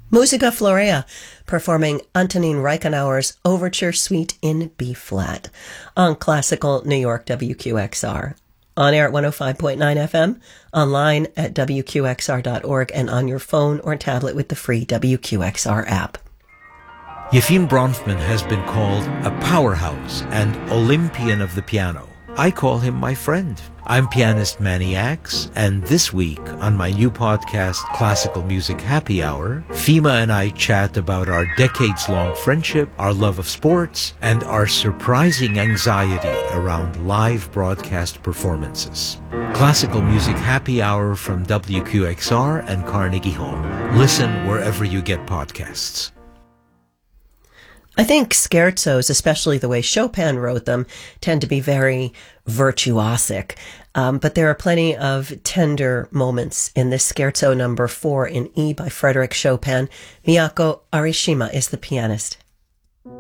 Musica Florea, performing Antonin Reichenauer's Overture Suite in B-flat on Classical New York WQXR. On air at 105.9 FM, online at WQXR.org, and on your phone or tablet with the free WQXR app. Yefim Bronfman has been called a powerhouse and Olympian of the piano. I call him my friend. I'm pianist Manny Axe, and this week on my new podcast, Classical Music Happy Hour, Fima and I chat about our decades-long friendship, our love of sports, and our surprising anxiety around live broadcast performances. Classical Music Happy Hour from WQXR and Carnegie Hall. Listen wherever you get podcasts. I think scherzos, especially the way Chopin wrote them, tend to be very virtuosic. But there are plenty of tender moments in this scherzo number 4 in E by Frédéric Chopin. Miyako Arishima is the pianist.